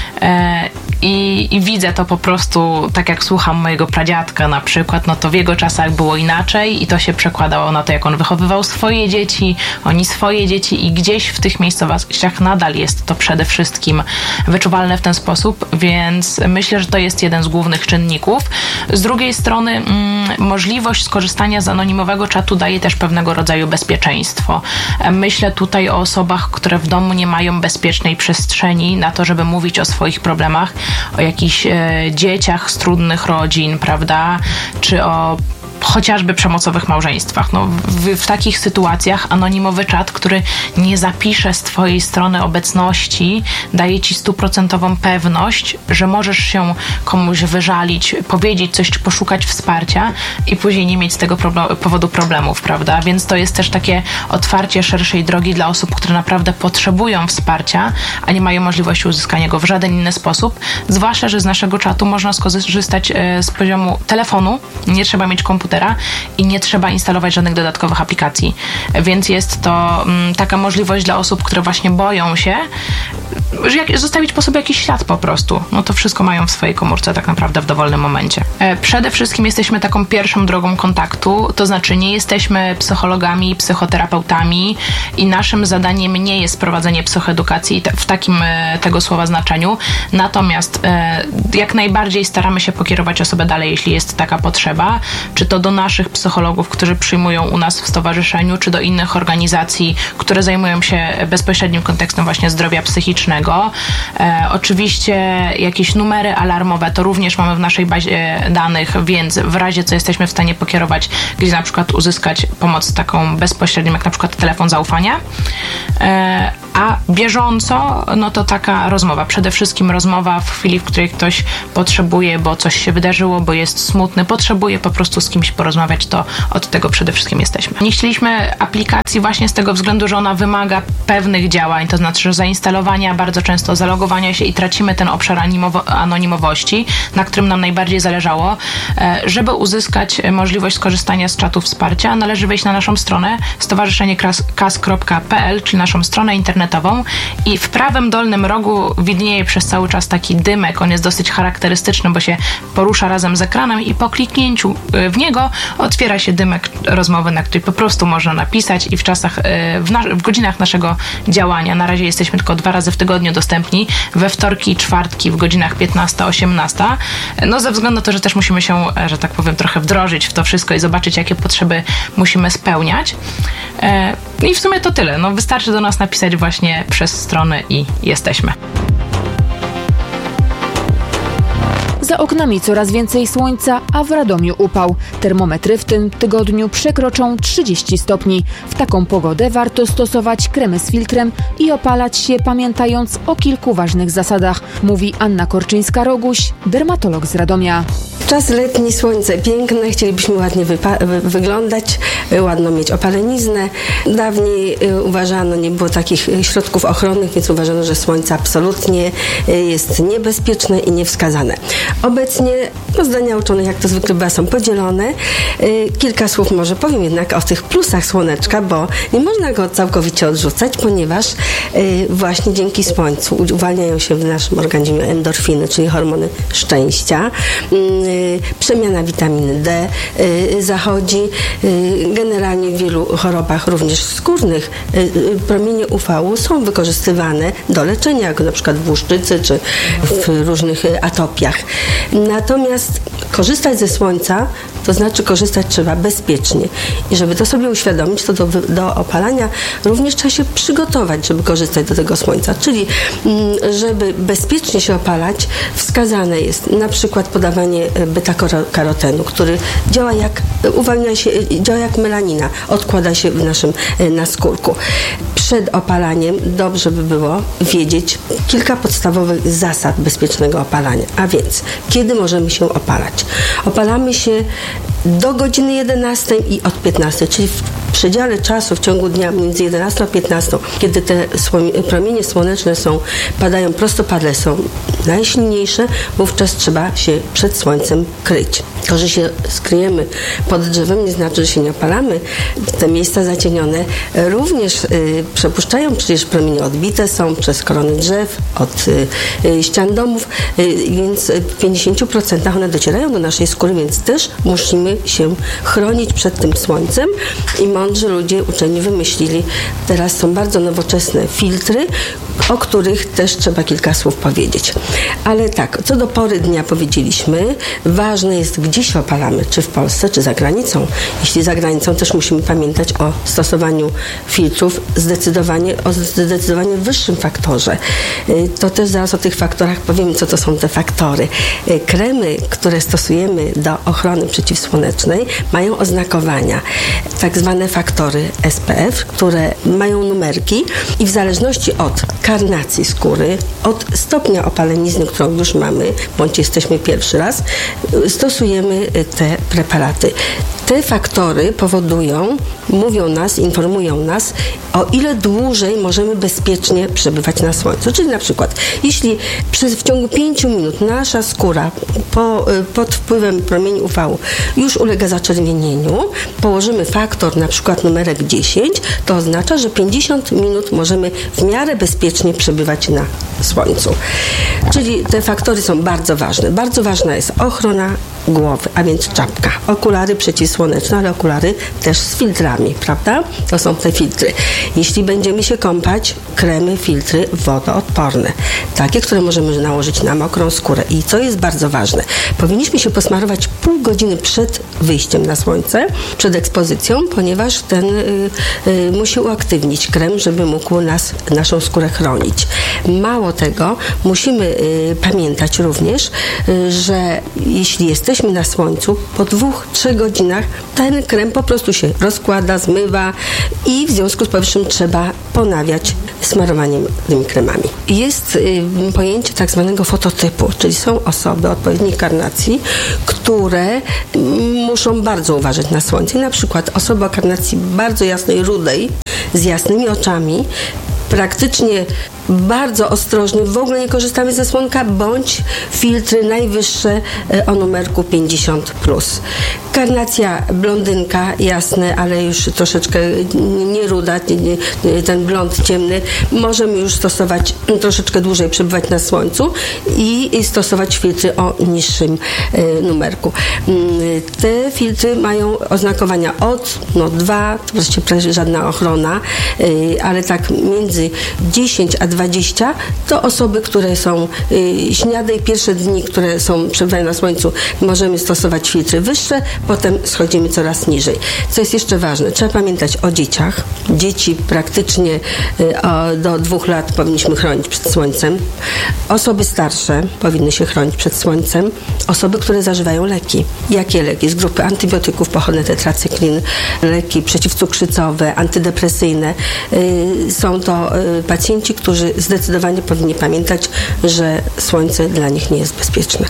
i widzę to po prostu, tak jak słucham mojego pradziadka na przykład, no to w jego czasach było inaczej i to się przekładało na to, jak on wychowywał swoje dzieci, oni swoje dzieci i gdzieś w tych miejscowościach nadal jest to przede wszystkim wyczuwalne w ten sposób, więc myślę, że to jest jeden z głównych czynników. Z drugiej strony możliwość skorzystania z anonimowego czatu daje też pewnego rodzaju bezpieczeństwo. Myślę tutaj o osobach, które w domu nie mają bezpiecznej przestrzeni na to, żeby mówić o swoich problemach, o jakichś dzieciach z trudnych rodzin, prawda, czy o chociażby przemocowych małżeństwach. No, w takich sytuacjach anonimowy czat, który nie zapisze z twojej strony obecności, daje ci 100% pewność, że możesz się komuś wyżalić, powiedzieć coś, czy poszukać wsparcia i później nie mieć z tego powodu problemów, prawda? Więc to jest też takie otwarcie szerszej drogi dla osób, które naprawdę potrzebują wsparcia, a nie mają możliwości uzyskania go w żaden inny sposób. Zwłaszcza, że z naszego czatu można skorzystać z poziomu telefonu, nie trzeba mieć komputera i nie trzeba instalować żadnych dodatkowych aplikacji. Więc jest to taka możliwość dla osób, które właśnie boją się, że zostawić po sobie jakiś ślad po prostu. No to wszystko mają w swojej komórce tak naprawdę w dowolnym momencie. Przede wszystkim jesteśmy taką pierwszą drogą kontaktu, to znaczy nie jesteśmy psychologami, psychoterapeutami i naszym zadaniem nie jest prowadzenie psychoedukacji w takim tego słowa znaczeniu. Natomiast jak najbardziej staramy się pokierować osobę dalej, jeśli jest taka potrzeba, czy to do naszych psychologów, którzy przyjmują u nas w stowarzyszeniu, czy do innych organizacji, które zajmują się bezpośrednim kontekstem właśnie zdrowia psychicznego. słonecznego. Oczywiście jakieś numery alarmowe to również mamy w naszej bazie danych, więc w razie co jesteśmy w stanie pokierować, gdzie na przykład uzyskać pomoc taką bezpośrednią, jak na przykład telefon zaufania. A bieżąco, no to taka rozmowa. Przede wszystkim rozmowa w chwili, w której ktoś potrzebuje, bo coś się wydarzyło, bo jest smutny, potrzebuje po prostu z kimś porozmawiać, to od tego przede wszystkim jesteśmy. Nie chcieliśmy aplikacji właśnie z tego względu, że ona wymaga pewnych działań, to znaczy, że zainstalowania, bardzo często zalogowania się i tracimy ten obszar anonimowości, na którym nam najbardziej zależało. Żeby uzyskać możliwość skorzystania z czatu wsparcia, należy wejść na naszą stronę stowarzyszeniekaz.pl, czyli naszą stronę internetową, i w prawym dolnym rogu widnieje przez cały czas taki dymek. On jest dosyć charakterystyczny, bo się porusza razem z ekranem i po kliknięciu w niego otwiera się dymek rozmowy, na której po prostu można napisać i w czasach, w godzinach naszego działania, na razie jesteśmy tylko 2 razy w tygodniu dostępni, we wtorki i czwartki w godzinach 15-18, no ze względu na to, że też musimy się, że tak powiem, trochę wdrożyć w to wszystko i zobaczyć, jakie potrzeby musimy spełniać. I w sumie to tyle. No, wystarczy do nas napisać właśnie przez stronę i jesteśmy. Za oknami coraz więcej słońca, a w Radomiu upał. Termometry w tym tygodniu przekroczą 30 stopni. W taką pogodę warto stosować kremy z filtrem i opalać się, pamiętając o kilku ważnych zasadach, mówi Anna Korczyńska-Roguś, dermatolog z Radomia. Czas letni, słońce piękne, chcielibyśmy ładnie wyglądać, ładno mieć opaleniznę. Dawniej uważano, nie było takich środków ochronnych, więc uważano, że słońce absolutnie jest niebezpieczne i niewskazane. Obecnie zdania uczonych, jak to zwykle bywa, są podzielone. Kilka słów może powiem jednak o tych plusach słoneczka, bo nie można go całkowicie odrzucać, ponieważ właśnie dzięki słońcu uwalniają się w naszym organizmie endorfiny, czyli hormony szczęścia. Przemiana witaminy D zachodzi. Generalnie w wielu chorobach, również skórnych, promienie UV są wykorzystywane do leczenia, jak na przykład w łuszczycy czy w różnych atopiach. Natomiast korzystać ze słońca, to znaczy korzystać trzeba bezpiecznie. I żeby to sobie uświadomić, to do opalania również trzeba się przygotować, żeby korzystać do tego słońca. Czyli żeby bezpiecznie się opalać, wskazane jest na przykład podawanie beta-karotenu, który działa jak melanina, odkłada się w naszym naskórku. Przed opalaniem dobrze by było wiedzieć kilka podstawowych zasad bezpiecznego opalania. A więc, kiedy możemy się opalać? Opalamy się do godziny 11 i od 15, czyli w przedziale czasu w ciągu dnia między 11 a 15, kiedy te promienie słoneczne padają prostopadle, są najsilniejsze, wówczas trzeba się przed słońcem kryć. To, że się skryjemy pod drzewem, nie znaczy, że się nie opalamy. Te miejsca zacienione również przepuszczają przecież promienie, odbite są przez korony drzew, od ścian domów, więc w 50% one docierają do naszej skóry, więc też musimy się chronić przed tym słońcem i mądrzy ludzie, uczeni wymyślili, teraz są bardzo nowoczesne filtry, o których też trzeba kilka słów powiedzieć. Ale tak, co do pory dnia powiedzieliśmy, ważne jest, gdzie się opalamy, czy w Polsce, czy za granicą. Jeśli za granicą, też musimy pamiętać o stosowaniu filtrów o zdecydowanie wyższym faktorze. To też zaraz o tych faktorach powiem, co to są te faktory. Kremy, które stosujemy do ochrony przeciwsłonecznej, mają oznakowania, tak zwane faktory SPF, które mają numerki i w zależności od karnacji skóry, od stopnia opalenizny, którą już mamy, bądź jesteśmy pierwszy raz, stosujemy te preparaty. Te faktory informują nas, o ile dłużej możemy bezpiecznie przebywać na słońcu. Czyli na przykład, jeśli w ciągu 5 minut nasza skóra pod wpływem promieni UV już ulega zaczerwienieniu, położymy faktor, na przykład numerek 10, to oznacza, że 50 minut możemy w miarę bezpiecznie przebywać na słońcu. Czyli te faktory są bardzo ważne. Bardzo ważna jest ochrona głowy, a więc czapka, okulary przeciwsłoneczne, ale okulary też z filtrami, prawda? To są te filtry. Jeśli będziemy się kąpać, kremy, filtry wodoodporne. odporne. Takie, które możemy nałożyć na mokrą skórę. I co jest bardzo ważne, powinniśmy się posmarować pół godziny przed wyjściem na słońce, przed ekspozycją, ponieważ ten musi uaktywnić krem, żeby mógł naszą skórę chronić. Mało tego, musimy pamiętać również, że jeśli jesteśmy na słońcu, po 2-3 godzinach ten krem po prostu się rozkłada, zmywa i w związku z powyższym trzeba ponawiać smarowaniem tymi kremami. Jest pojęcie tak zwanego fototypu, czyli są osoby odpowiedniej karnacji, które muszą bardzo uważać na słońce. Na przykład osoba o karnacji bardzo jasnej, rudej, z jasnymi oczami, praktycznie bardzo ostrożnie, w ogóle nie korzystamy ze słonka, bądź filtry najwyższe o numerku 50+. Karnacja blondynka, jasne, ale już troszeczkę nie ruda, ten blond ciemny, możemy już stosować, troszeczkę dłużej przebywać na słońcu i stosować filtry o niższym numerku. Te filtry mają oznakowania od 2, to właściwie żadna ochrona, ale tak między 10 a 20 to osoby, które są śniade i pierwsze dni, które są przebywają na słońcu, możemy stosować filtry wyższe, potem schodzimy coraz niżej. Co jest jeszcze ważne, trzeba pamiętać o dzieciach. Dzieci praktycznie do 2 lat powinniśmy chronić przed słońcem. Osoby starsze powinny się chronić przed słońcem. Osoby, które zażywają leki. Jakie leki? Z grupy antybiotyków pochodne tetracyklin, leki przeciwcukrzycowe, antydepresyjne. Są to pacjenci, którzy zdecydowanie powinni pamiętać, że słońce dla nich nie jest bezpieczne.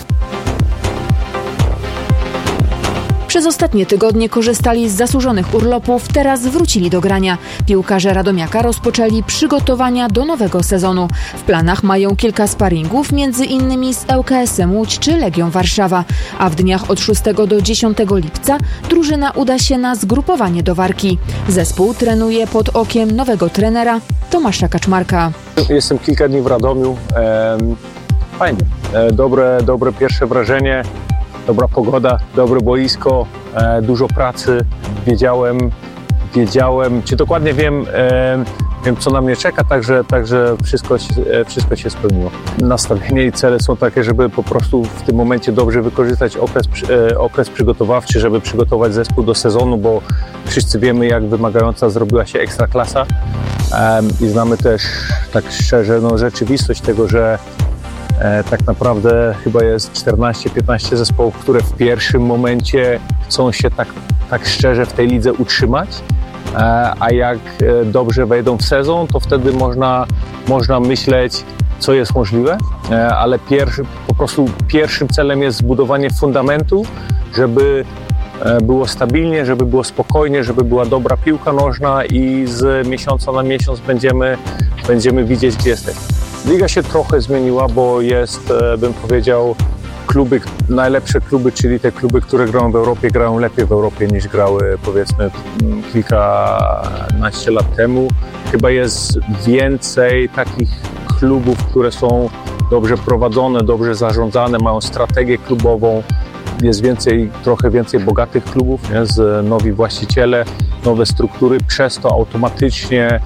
Przez ostatnie tygodnie korzystali z zasłużonych urlopów, teraz wrócili do grania. Piłkarze Radomiaka rozpoczęli przygotowania do nowego sezonu. W planach mają kilka sparingów, między innymi z ŁKS-em Łódź czy Legią Warszawa. A w dniach od 6 do 10 lipca drużyna uda się na zgrupowanie do Warki. Zespół trenuje pod okiem nowego trenera Tomasza Kaczmarka. Jestem kilka dni w Radomiu. Fajnie. Dobre pierwsze wrażenie. Dobra pogoda, dobre boisko, dużo pracy. Wiedziałem, czy dokładnie wiem, co na mnie czeka, także wszystko się spełniło. Nastawienie i cele są takie, żeby po prostu w tym momencie dobrze wykorzystać okres przygotowawczy, żeby przygotować zespół do sezonu, bo wszyscy wiemy, jak wymagająca zrobiła się Ekstraklasa i znamy też tak szczerze rzeczywistość tego, że tak naprawdę chyba jest 14-15 zespołów, które w pierwszym momencie chcą się tak szczerze w tej lidze utrzymać, a jak dobrze wejdą w sezon, to wtedy można myśleć, co jest możliwe, ale po prostu pierwszym celem jest zbudowanie fundamentu, żeby było stabilnie, żeby było spokojnie, żeby była dobra piłka nożna i z miesiąca na miesiąc będziemy widzieć, gdzie jesteśmy. Liga się trochę zmieniła, bo jest, bym powiedział, najlepsze kluby, czyli te kluby, które grają w Europie, grają lepiej w Europie niż grały, powiedzmy, kilkanaście lat temu. Chyba jest więcej takich klubów, które są dobrze prowadzone, dobrze zarządzane, mają strategię klubową. Jest trochę więcej bogatych klubów, nowi właściciele, nowe struktury, przez to automatycznie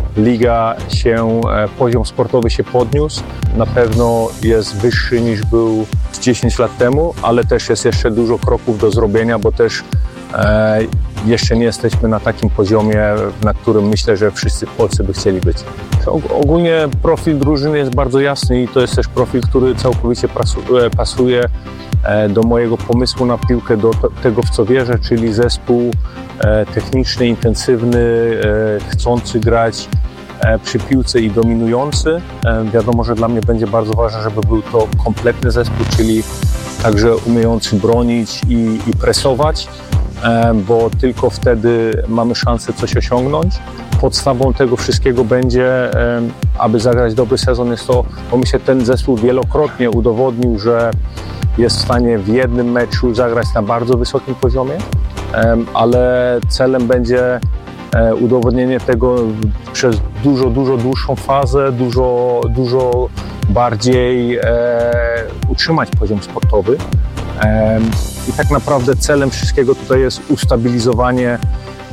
poziom sportowy się podniósł. Na pewno jest wyższy niż był 10 lat temu, ale też jest jeszcze dużo kroków do zrobienia, bo też jeszcze nie jesteśmy na takim poziomie, na którym myślę, że wszyscy w Polsce by chcieli być. Ogólnie profil drużyny jest bardzo jasny i to jest też profil, który całkowicie pasuje do mojego pomysłu na piłkę, do tego, w co wierzę, czyli zespół techniczny, intensywny, chcący grać przy piłce i dominujący. Wiadomo, że dla mnie będzie bardzo ważne, żeby był to kompletny zespół, czyli także umiejący bronić i presować, bo tylko wtedy mamy szansę coś osiągnąć. Podstawą tego wszystkiego będzie, aby zagrać dobry sezon, jest to, bo myślę, ten zespół wielokrotnie udowodnił, że jest w stanie w jednym meczu zagrać na bardzo wysokim poziomie, ale celem będzie udowodnienie tego przez dużo dłuższą fazę, dużo bardziej utrzymać poziom sportowy. I tak naprawdę celem wszystkiego tutaj jest ustabilizowanie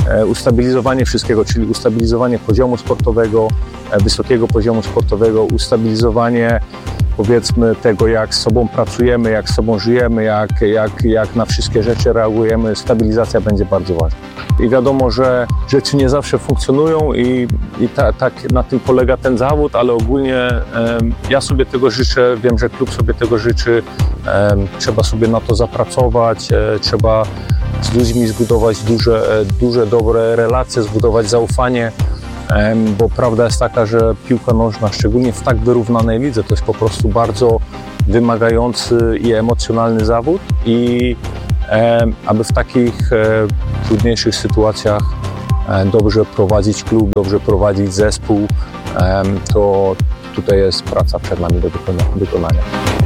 ustabilizowanie wszystkiego, czyli ustabilizowanie poziomu sportowego, wysokiego poziomu sportowego, ustabilizowanie powiedzmy tego, jak z sobą pracujemy, jak z sobą żyjemy, jak na wszystkie rzeczy reagujemy. Stabilizacja będzie bardzo ważna. I wiadomo, że rzeczy nie zawsze funkcjonują i tak na tym polega ten zawód, ale ogólnie ja sobie tego życzę, wiem, że klub sobie tego życzy. Trzeba sobie na to zapracować, trzeba z ludźmi zbudować duże, dobre relacje, zbudować zaufanie. Bo prawda jest taka, że piłka nożna, szczególnie w tak wyrównanej lidze, to jest po prostu bardzo wymagający i emocjonalny zawód i aby w takich trudniejszych sytuacjach dobrze prowadzić klub, dobrze prowadzić zespół, to tutaj jest praca przed nami do wykonania.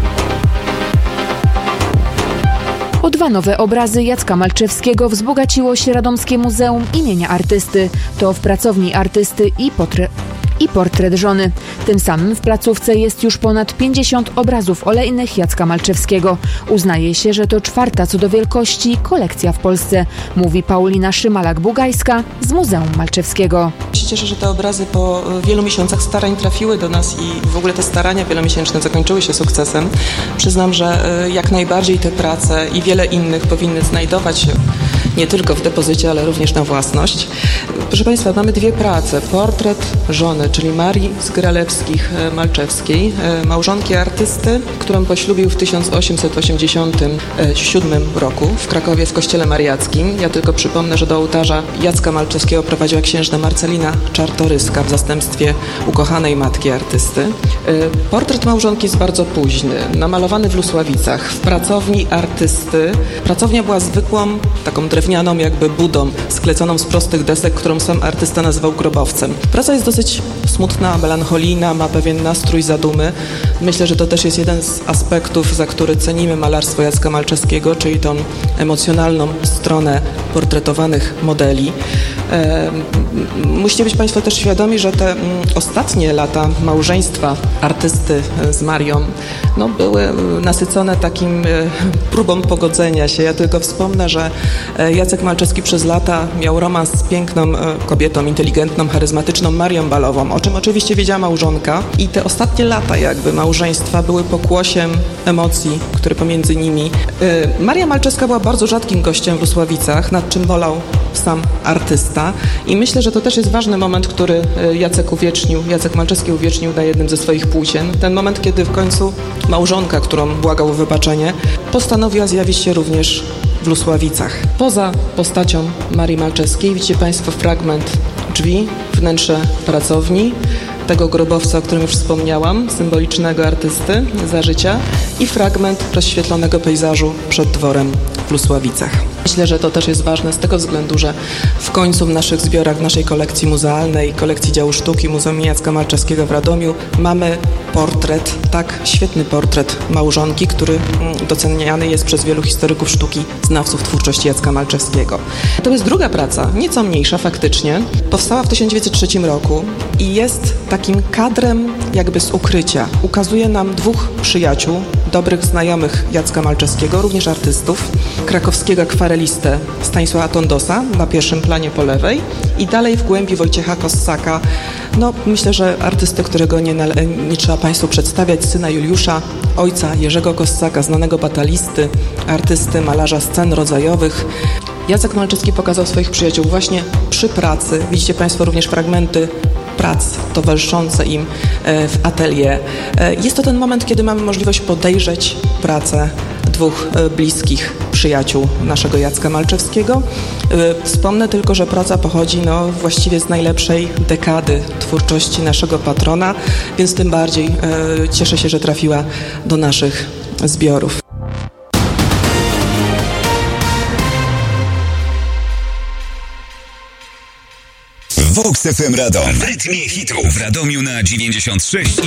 O 2 nowe obrazy Jacka Malczewskiego wzbogaciło się Radomskie Muzeum imienia Artysty. To w pracowni artysty i portret żony. Tym samym w placówce jest już ponad 50 obrazów olejnych Jacka Malczewskiego. Uznaje się, że to 4. co do wielkości kolekcja w Polsce, mówi Paulina Szymalak-Bugajska z Muzeum Malczewskiego. Cieszę się, że te obrazy po wielu miesiącach starań trafiły do nas i w ogóle te starania wielomiesięczne zakończyły się sukcesem. Przyznam, że jak najbardziej te prace i wiele innych powinny znajdować się nie tylko w depozycie, ale również na własność. Proszę Państwa, mamy 2 prace. Portret żony, czyli Marii Zgralewskich-Malczewskiej, małżonki artysty, którą poślubił w 1887 roku w Krakowie w kościele mariackim. Ja tylko przypomnę, że do ołtarza Jacka Malczewskiego prowadziła księżna Marcelina Czartoryska w zastępstwie ukochanej matki artysty. Portret małżonki jest bardzo późny, namalowany w Lusławicach, w pracowni artysty. Pracownia była zwykłą, taką drewnianą jakby budą, skleconą z prostych desek, którą sam artysta nazywał grobowcem. Praca jest dosyć smutna, melancholijna, ma pewien nastrój zadumy. Myślę, że to też jest jeden z aspektów, za który cenimy malarstwo Jacka Malczewskiego, czyli tą emocjonalną stronę portretowanych modeli. Musicie być Państwo też świadomi, że te ostatnie lata małżeństwa artysty z Marią były nasycone takim próbą pogodzenia się. Ja tylko wspomnę, że Jacek Malczewski przez lata miał romans z piękną kobietą, inteligentną, charyzmatyczną Marią Balową, o czym oczywiście wiedziała małżonka. I te ostatnie lata jakby małżeństwa były pokłosiem emocji, które pomiędzy nimi. Maria Malczewska była bardzo rzadkim gościem w Lusławicach, nad czym bolał sam artysta. I myślę, że to też jest ważny moment, który Jacek Malczewski uwiecznił na jednym ze swoich płócien. Ten moment, kiedy w końcu małżonka, którą błagał o wybaczenie, postanowiła zjawić się również w Lusławicach. Poza postacią Marii Malczewskiej widzicie Państwo fragment drzwi, wnętrze pracowni, tego grobowca, o którym już wspomniałam, symbolicznego artysty za życia i fragment rozświetlonego pejzażu przed dworem w Lusławicach. Myślę, że to też jest ważne z tego względu, że w końcu w naszych zbiorach, w naszej kolekcji muzealnej, kolekcji działu sztuki Muzeum Jacka Malczewskiego w Radomiu mamy portret, tak świetny portret małżonki, który doceniany jest przez wielu historyków sztuki, znawców twórczości Jacka Malczewskiego. To jest druga praca, nieco mniejsza faktycznie. Powstała w 1903 roku i jest takim kadrem jakby z ukrycia. Ukazuje nam 2 przyjaciół, dobrych znajomych Jacka Malczewskiego, również artystów, krakowskiego akwarelistę Stanisława Tondosa na pierwszym planie po lewej i dalej w głębi Wojciecha Kossaka. Myślę, że artystę, którego nie trzeba Państwu przedstawiać, syna Juliusza, ojca Jerzego Kossaka, znanego batalisty, artysty, malarza scen rodzajowych. Jacek Malczewski pokazał swoich przyjaciół właśnie przy pracy. Widzicie Państwo również fragmenty prac towarzyszące im w atelier. Jest to ten moment, kiedy mamy możliwość podejrzeć pracę 2 bliskich przyjaciół naszego Jacka Malczewskiego. Wspomnę tylko, że praca pochodzi właściwie z najlepszej dekady twórczości naszego patrona, więc tym bardziej cieszę się, że trafiła do naszych zbiorów. Vox FM Radom. W rytmie hitu w Radomiu na 96,6.